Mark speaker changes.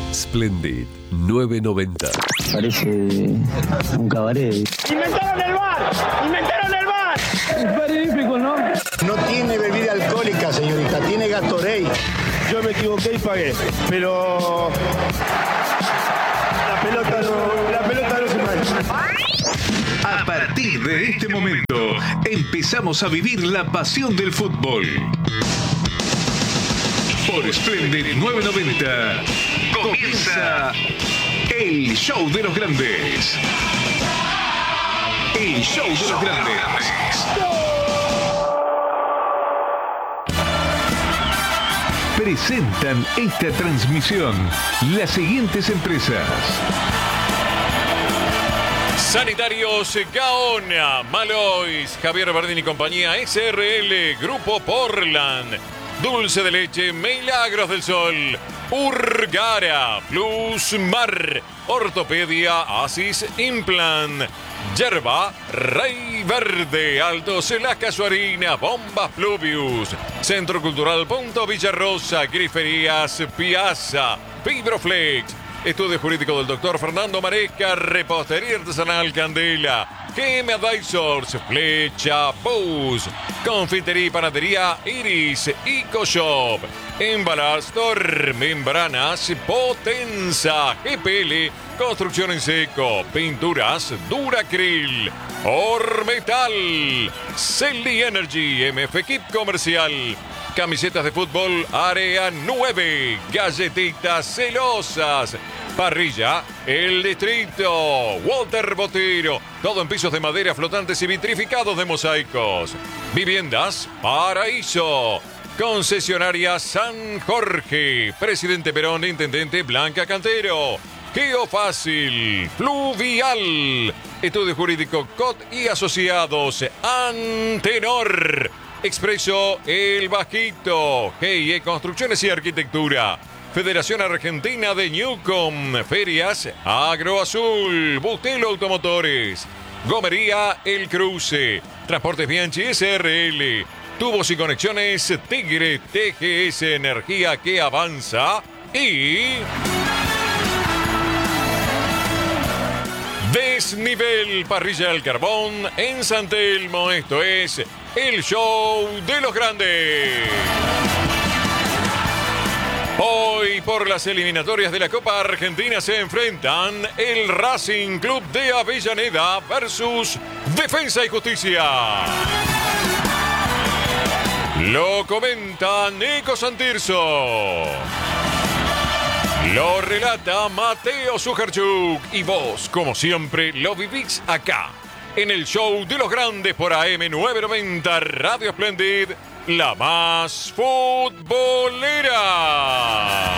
Speaker 1: Splendid 990.
Speaker 2: Parece un cabaret.
Speaker 3: ¡Inventaron el bar! ¡Inventaron el bar!
Speaker 2: Es magnífico, ¿no?
Speaker 4: No tiene bebida alcohólica, señorita, tiene Gatorade.
Speaker 3: Yo me equivoqué y pagué, pero la pelota no se mancha.
Speaker 5: A partir de este momento, empezamos a vivir la pasión del fútbol. Por Splendid 990, comienza el show de los grandes. El show de los grandes. Presentan esta transmisión las siguientes empresas:
Speaker 6: Sanitarios Gaona, Malois, Javier Bardín y compañía, SRL, Grupo Portland, Dulce de Leche, Milagros del Sol, Urgara, Plus Mar, Ortopedia, Asis Implant, Yerba, Rey Verde, Altos La Casuarina, Bombas Pluvius, Centro Cultural Punto Villarrosa, Griferías Piazza, Fibroflex, Estudio Jurídico del Dr. Fernando Maresca, Repostería Artesanal Candela, GM Advisors, Flecha Bus, Confitería y Panadería Iris, EcoShop, Embalastor, Membranas, Potenza, GPL, Construcción en Seco, Pinturas Duracril, Ormetal, Celly Energy, MF Equip Comercial, Camisetas de fútbol Área 9, Galletitas Celosas, Parrilla El Distrito, Walter Botero, todo en pisos de madera flotantes y vitrificados de mosaicos. Viviendas Paraíso, Concesionaria San Jorge, Presidente Perón, Intendente Blanca Cantero, Geofácil, Fluvial, Estudio Jurídico COT y Asociados, Antenor, Expreso El Bajito, GIE Construcciones y Arquitectura, Federación Argentina de Newcom, Ferias Agro Azul, Bustelo Automotores, Gomería El Cruce, Transportes Bianchi SRL, Tubos y Conexiones Tigre, TGS Energía que avanza y Desnivel Parrilla del Carbón en San Telmo. Esto es el show de los grandes. Hoy por las eliminatorias de la Copa Argentina se enfrentan el Racing Club de Avellaneda versus Defensa y Justicia. Lo comenta Nico Santirso. Lo relata Mateo Sujarchuk y vos, como siempre, lo vivís acá, en el show de los grandes por AM990 Radio Splendid, la más futbolera.